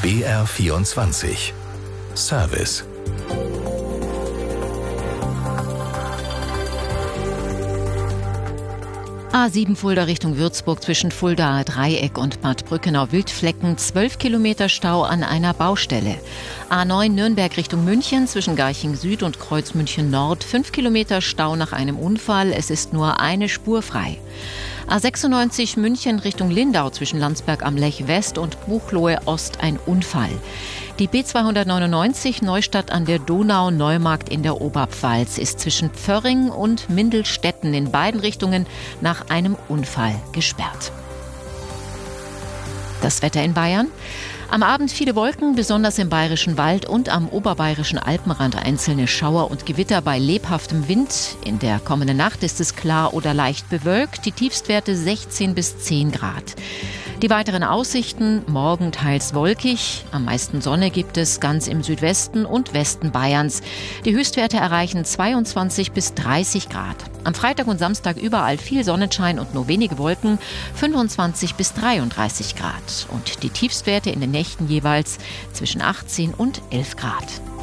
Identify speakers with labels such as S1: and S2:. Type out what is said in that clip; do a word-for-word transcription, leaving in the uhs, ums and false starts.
S1: B R vierundzwanzig. Service.
S2: A sieben Fulda Richtung Würzburg zwischen Fuldaer Dreieck und Bad Brückenau Wildflecken, zwölf Kilometer Stau an einer Baustelle. A neun Nürnberg Richtung München zwischen Garching Süd und Kreuz München Nord, fünf Kilometer Stau nach einem Unfall, es ist nur eine Spur frei. A sechsundneunzig München Richtung Lindau zwischen Landsberg am Lech West und Buchloe Ost ein Unfall. Die B zweihundertneunundneunzig Neustadt an der Donau Neumarkt in der Oberpfalz ist zwischen Pförring und Mindelstetten in beiden Richtungen nach einem Unfall gesperrt. Das Wetter in Bayern. Am Abend viele Wolken, besonders im Bayerischen Wald und am oberbayerischen Alpenrand einzelne Schauer und Gewitter bei lebhaftem Wind. In der kommenden Nacht ist es klar oder leicht bewölkt, die Tiefstwerte sechzehn bis zehn Grad. Die weiteren Aussichten: morgen teils wolkig, am meisten Sonne gibt es ganz im Südwesten und Westen Bayerns. Die Höchstwerte erreichen zweiundzwanzig bis dreißig Grad. Am Freitag und Samstag überall viel Sonnenschein und nur wenige Wolken, fünfundzwanzig bis dreiunddreißig Grad. Und die Tiefstwerte in den Nächten jeweils zwischen achtzehn und elf Grad.